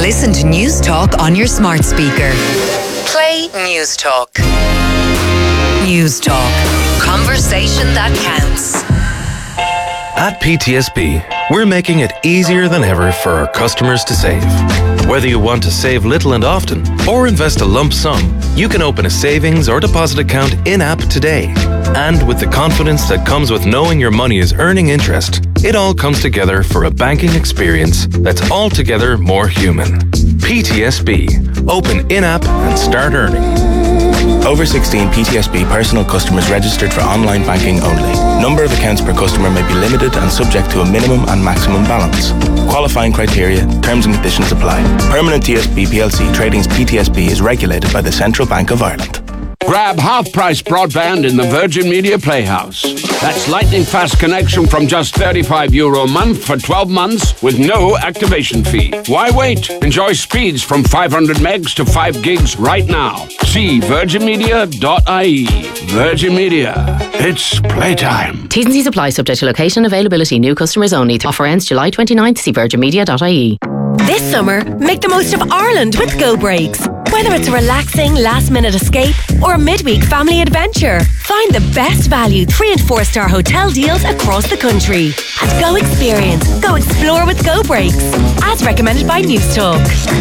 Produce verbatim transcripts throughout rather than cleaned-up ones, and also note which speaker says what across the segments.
Speaker 1: Listen to News Talk on your smart speaker. Play News Talk. News Talk. Conversation that counts.
Speaker 2: At P T S B, we're making it easier than ever for our customers to save. Whether you want to save little and often or invest a lump sum, you can open a savings or deposit account in-app today. And with the confidence that comes with knowing your money is earning interest, it all comes together for a banking experience that's altogether more human. P T S B. Open in-app and start earning.
Speaker 3: Over sixteen P T S B personal customers registered for online banking only. Number of accounts per customer may be limited and subject to a minimum and maximum balance. Qualifying criteria, terms and conditions apply. Permanent T S B P L C Trading's P T S B is regulated by the Central Bank of Ireland.
Speaker 4: Grab half-price broadband in the Virgin Media Playhouse. That's lightning-fast connection from just thirty-five euro a month for twelve months with no activation fee. Why wait? Enjoy speeds from five hundred megs to five gigs right now. See virgin media dot I E. Virgin Media. It's playtime.
Speaker 5: T's and C's apply, subject to location and availability. New customers only. Offer ends July twenty-ninth. See virgin media dot I E.
Speaker 6: This summer, make the most of Ireland with Go Breaks. Whether it's a relaxing last-minute escape or a midweek family adventure, find the best value three and four star hotel deals across the country. And go experience, go explore with Go Breaks, as recommended by News Talk.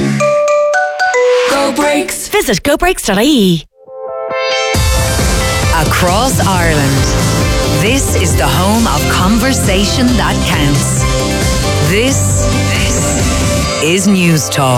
Speaker 6: Go Breaks. Visit go breaks dot I E.
Speaker 1: Across Ireland, this is the home of conversation that counts. This, this is News Talk.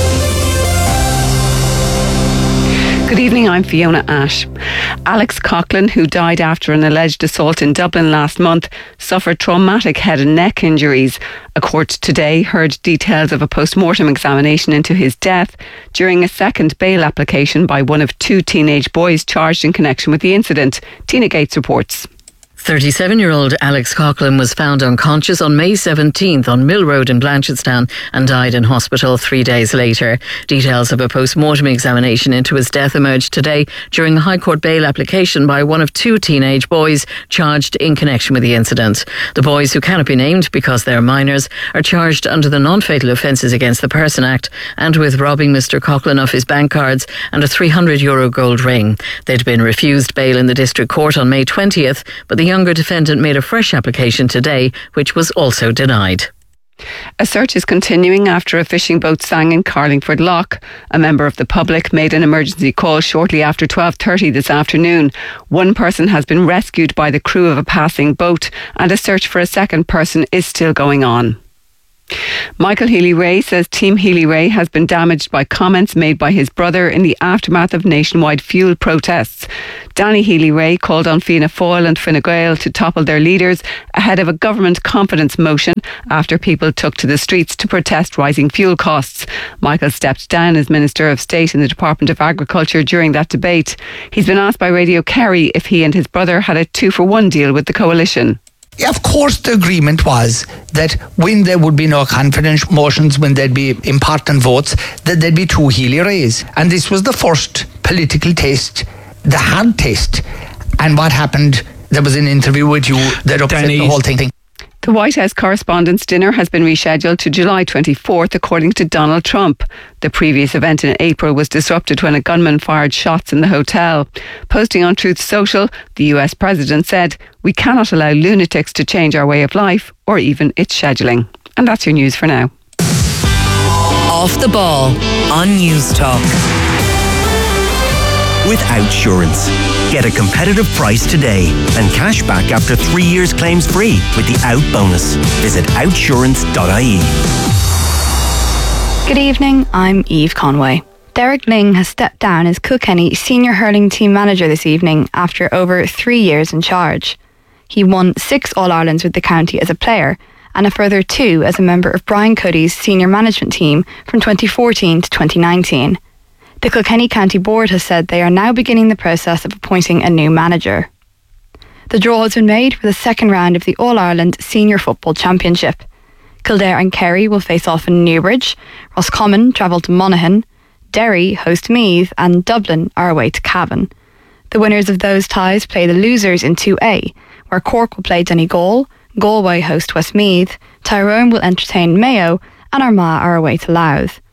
Speaker 7: Good evening, I'm Fiona Ash. Alex Coughlin, who died after an alleged assault in Dublin last month, suffered traumatic head and neck injuries. A court today heard details of a post-mortem examination into his death during a second bail application by one of two teenage boys charged in connection with the incident. Tina Gates reports.
Speaker 5: thirty-seven-year-old Alex Coughlin was found unconscious on May seventeenth on Mill Road in Blanchardstown and died in hospital three days later. Details of a post-mortem examination into his death emerged today during a High Court bail application by one of two teenage boys charged in connection with the incident. The boys, who cannot be named because they are minors, are charged under the Non-Fatal Offences Against the Person Act and with robbing Mister Coughlin of his bank cards and a three hundred euro gold ring. They'd been refused bail in the District Court on May twentieth, but the younger defendant made a fresh application today, which was also denied.
Speaker 7: A search is continuing after a fishing boat sank in Carlingford Loch. A member of the public made an emergency call shortly after twelve thirty this afternoon. One person has been rescued by the crew of a passing boat, and a search for a second person is still going on. Michael Healy-Rae says Team Healy-Rae has been damaged by comments made by his brother in the aftermath of nationwide fuel protests. Danny Healy-Rae called on Fianna Fáil and Fine Gael to topple their leaders ahead of a government confidence motion after people took to the streets to protest rising fuel costs. Michael stepped down as Minister of State in the Department of Agriculture during that debate. He's been asked by Radio Kerry if he and his brother had a two-for-one deal with the coalition.
Speaker 8: Of course, the agreement was that when there would be no confidence motions, when there'd be important votes, that there'd be two Healy-Raes. And this was the first political test, the hard test. And what happened, there was an interview with you that upset Danny. the whole thing.
Speaker 7: The White House Correspondents' Dinner has been rescheduled to July twenty-fourth, according to Donald Trump. The previous event in April was disrupted when a gunman fired shots in the hotel. Posting on Truth Social, the U S President said, "We cannot allow lunatics to change our way of life or even its scheduling." And that's your news for now.
Speaker 1: Off the ball on News Talk.
Speaker 9: With Outsurance. Get a competitive price today and cash back after three years claims free with the Out bonus. Visit outsurance dot I E.
Speaker 10: Good evening, I'm Eve Conway. Derek Ling has stepped down as Kilkenny Senior Hurling Team Manager this evening after over three years in charge. He won six All-Irelands with the county as a player and a further two as a member of Brian Cuddy's senior management team from twenty fourteen to twenty nineteen. The Kilkenny County Board has said they are now beginning the process of appointing a new manager. The draw has been made for the second round of the All-Ireland Senior Football Championship. Kildare and Kerry will face off in Newbridge, Roscommon travel to Monaghan, Derry host Meath and Dublin are away to Cavan. The winners of those ties play the losers in two A, where Cork will play Donegal, Galway host Westmeath, Tyrone will entertain Mayo and Armagh are away to Louth.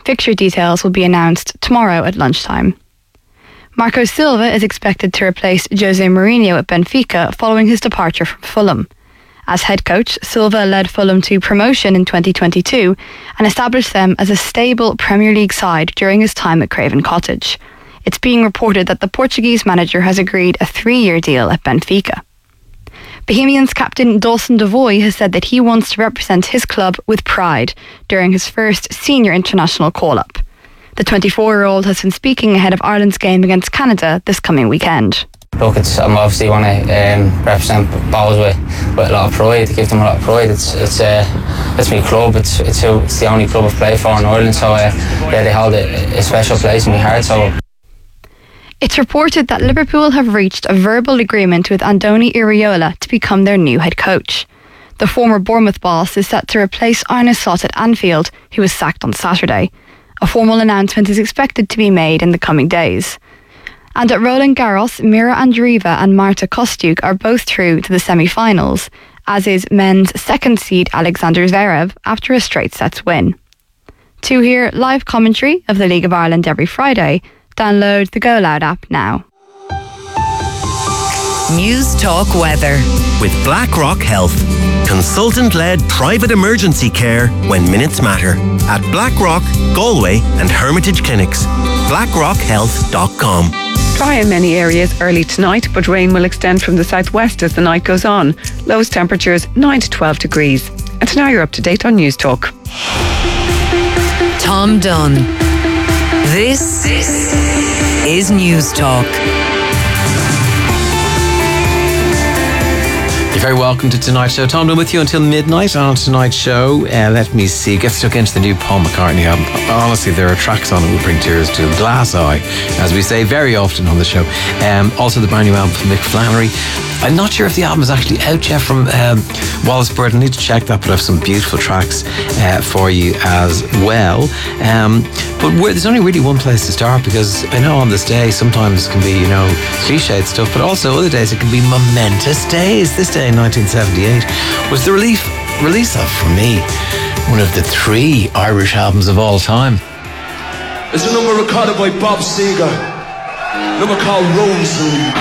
Speaker 10: Fixture details will be announced tomorrow at lunchtime. Marco Silva is expected to replace Jose Mourinho at Benfica following his departure from Fulham. As head coach, Silva led Fulham to promotion in twenty twenty-two and established them as a stable Premier League side during his time at Craven Cottage. It's being reported that the Portuguese manager has agreed a three-year deal at Benfica. Bohemians captain Dawson Devoy has said that he wants to represent his club with pride during his first senior international call-up. The twenty-four-year-old has been speaking ahead of Ireland's game against Canada this coming weekend.
Speaker 11: Look, it's, I obviously want to um, represent Bohs with, with a lot of pride, give them a lot of pride. It's it's uh, it's my club, it's it's, who, it's the only club I've played for in Ireland, so uh, yeah, they hold a, a special place in my heart. So.
Speaker 10: It's reported that Liverpool have reached a verbal agreement with Andoni Iraola to become their new head coach. The former Bournemouth boss is set to replace Arne Slot at Anfield, who was sacked on Saturday. A formal announcement is expected to be made in the coming days. And at Roland Garros, Mira Andreeva and Marta Kostyuk are both through to the semi-finals, as is men's second seed Alexander Zverev after a straight sets win. To hear live commentary of the League of Ireland every Friday, download the Go Loud app now.
Speaker 1: News Talk Weather.
Speaker 9: With BlackRock Health. Consultant-led private emergency care when minutes matter. At BlackRock, Galway and Hermitage Clinics. blackrock health dot com.
Speaker 7: Dry in many areas early tonight, but rain will extend from the southwest as the night goes on. Lowest temperatures nine to twelve degrees. And now you're up to date on News Talk.
Speaker 1: Tom Dunn. This is News Talk.
Speaker 12: You're very welcome to tonight's show. Tom, I'm with you until midnight on tonight's show. Uh, let me see. Get stuck into the new Paul McCartney album. Honestly, there are tracks on it will bring tears to a glass eye, as we say very often on the show. Um, also, the brand new album from Mick Flannery. I'm not sure if the album is actually out yet from um, Wallace Bird. I need to check that, but I have some beautiful tracks uh, for you as well. Um, but there's only really one place to start, because I know on this day sometimes it can be, you know, cliched stuff, but also other days it can be momentous days. This day in nineteen seventy-eight was the relief, release of, for me, one of the three Irish albums of all time.
Speaker 13: It's a number recorded by Bob Seger, a number called Rose.